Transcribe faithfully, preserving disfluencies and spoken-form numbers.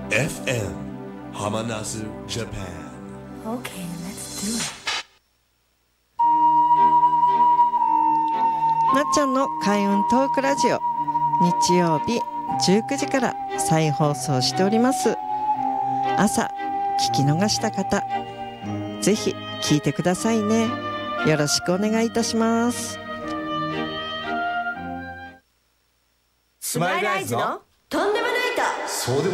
エフエム 浜那須 Japan。 Okay, let's do it. なっちゃんの開運トークラジオ、日曜日じゅうくじから再放送しております。朝聞き逃した方、ぜひ聞いてくださいね。よろしくお願いいたします。 スマイルアイズのとんでもないと。 そうでも